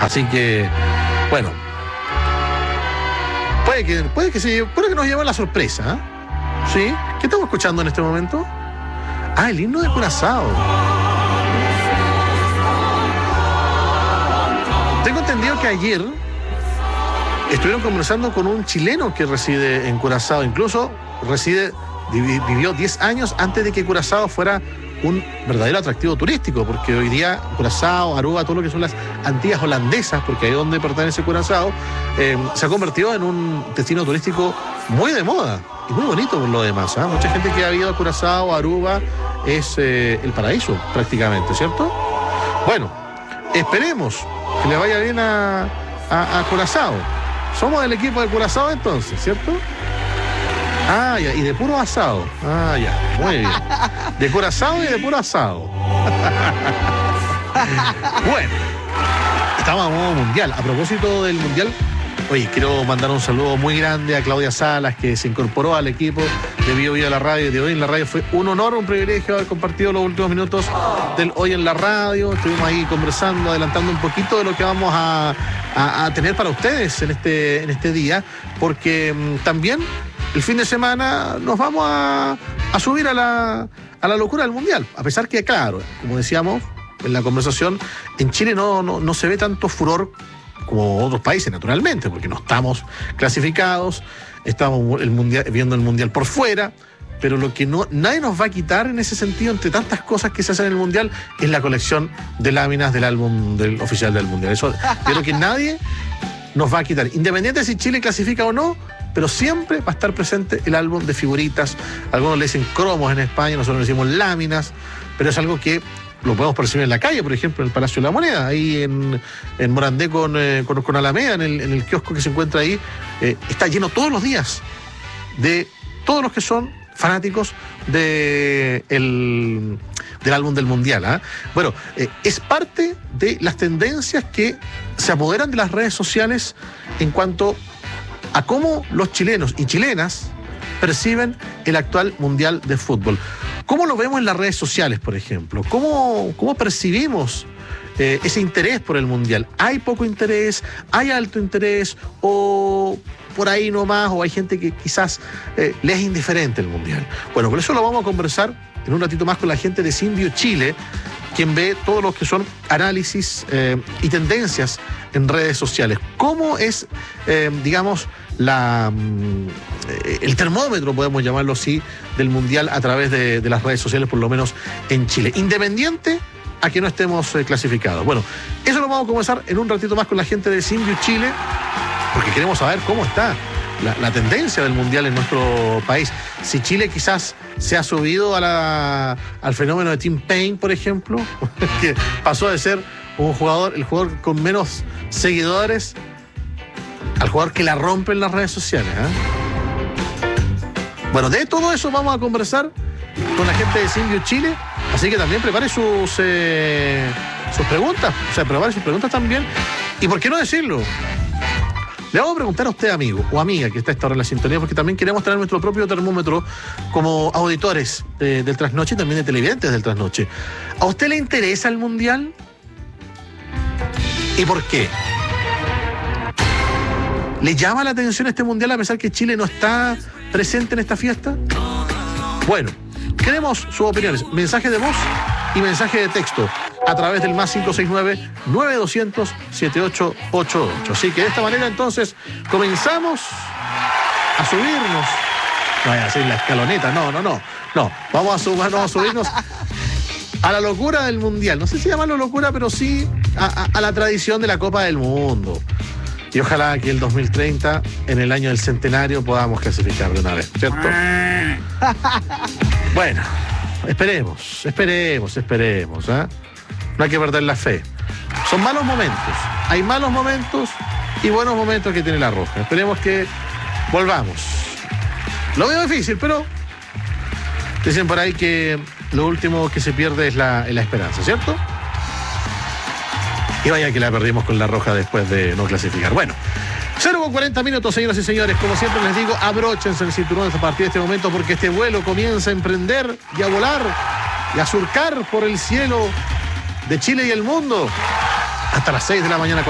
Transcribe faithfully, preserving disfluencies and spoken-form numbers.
Así que, bueno, puede que, puede que, sí, puede que nos lleve la sorpresa, ¿eh? ¿Sí? ¿Qué estamos escuchando en este momento? Ah, el himno de Curazao. Tengo entendido que ayer estuvieron conversando con un chileno que reside en Curazao. Incluso reside, vivió diez años antes de que Curazao fuera un verdadero atractivo turístico, porque hoy día Curazao, Aruba, todo lo que son las Antillas holandesas, porque ahí es donde pertenece Curazao, eh, se ha convertido en un destino turístico muy de moda y muy bonito por lo demás, ¿eh? Mucha gente que ha ido a Curazao, Aruba, es eh, el paraíso prácticamente, ¿cierto? Bueno, esperemos que le vaya bien a, a, a Curazao. Somos del equipo de Curazao entonces, ¿cierto? Ah, ya, y de puro asado. Ah, ya, muy bien. De Curazao y de puro asado. Bueno, estamos a modo mundial. A propósito del mundial, oye, quiero mandar un saludo muy grande a Claudia Salas, que se incorporó al equipo de Bio Bio a la radio. De hoy en la radio fue un honor, un privilegio haber compartido los últimos minutos del Hoy en la Radio. Estuvimos ahí conversando, adelantando un poquito de lo que vamos a, a, a tener para ustedes en este, en este día, porque mmm, también el fin de semana nos vamos a, a subir a la, a la locura del mundial. A pesar que, claro, como decíamos en la conversación, en Chile no, no, no se ve tanto furor como otros países, naturalmente, porque no estamos clasificados, estamos el mundial, viendo el mundial por fuera, pero lo que no, nadie nos va a quitar en ese sentido, entre tantas cosas que se hacen en el mundial, es la colección de láminas del álbum del oficial del mundial. Eso creo que nadie nos va a quitar, independiente de si Chile clasifica o no, pero siempre va a estar presente el álbum de figuritas. Algunos le dicen cromos en España, nosotros le decimos láminas, pero es algo que lo podemos percibir en la calle, por ejemplo, en el Palacio de la Moneda, ahí en, en Morandé con, eh, con, con Alameda, en el, en el kiosco que se encuentra ahí, eh, está lleno todos los días de todos los que son fanáticos de el, del álbum del Mundial, ¿eh? Bueno, eh, es parte de las tendencias que se apoderan de las redes sociales en cuanto a cómo los chilenos y chilenas perciben el actual Mundial de Fútbol. ¿Cómo lo vemos en las redes sociales, por ejemplo? ¿Cómo, cómo percibimos eh, ese interés por el Mundial? ¿Hay poco interés? ¿Hay alto interés? ¿O por ahí nomás? ¿O hay gente que quizás eh, le es indiferente el Mundial? Bueno, por eso lo vamos a conversar en un ratito más con la gente de Symbio Chile, quien ve todos los que son análisis eh, y tendencias en redes sociales. ¿Cómo es, eh, digamos, la, eh, el termómetro, podemos llamarlo así, del Mundial a través de, de las redes sociales, por lo menos en Chile, independiente a que no estemos eh, clasificados? Bueno, eso lo vamos a conversar en un ratito más con la gente de Symbio Chile, porque queremos saber cómo está la, la tendencia del Mundial en nuestro país. Si Chile quizás se ha subido a la, al fenómeno de Tim Payne, por ejemplo, que pasó de ser un jugador, el jugador con menos seguidores, al jugador que la rompe en las redes sociales, ¿eh? Bueno, de todo eso vamos a conversar con la gente de Symbio Chile, así que también prepare sus, eh, sus preguntas, o sea, prepare sus preguntas también, y por qué no decirlo, le vamos a preguntar a usted, amigo o amiga que está a esta hora en la sintonía, porque también queremos tener nuestro propio termómetro como auditores de, del Trasnoche y también de televidentes del Trasnoche. ¿A usted le interesa el Mundial? ¿Y por qué? ¿Le llama la atención este Mundial a pesar que Chile no está presente en esta fiesta? Bueno, queremos sus opiniones, mensaje de voz y mensaje de texto a través del más cinco seis nueve, nueve dos cero cero, siete ocho ocho ocho. Así que de esta manera entonces comenzamos a subirnos. No vaya a ser la escaloneta, no, no, no. No, vamos a, sumar, vamos a subirnos a la locura del Mundial. No sé si llamarlo locura, pero sí a, a, a la tradición de la Copa del Mundo. Y ojalá que el dos mil treinta, en el año del centenario, podamos clasificar de una vez, ¿cierto? Bueno, esperemos, esperemos, esperemos, ¿eh? No hay que perder la fe. Son malos momentos. Hay malos momentos y buenos momentos que tiene la Roja. Esperemos que volvamos. Lo veo difícil, pero dicen por ahí que lo último que se pierde es la, es la esperanza, ¿cierto? Y vaya que la perdimos con la Roja después de no clasificar. Bueno, cero con cuarenta minutos, señoras y señores. Como siempre les digo, abróchense el cinturón a partir de este momento, porque este vuelo comienza a emprender y a volar y a surcar por el cielo de Chile y el mundo hasta las seis de la mañana.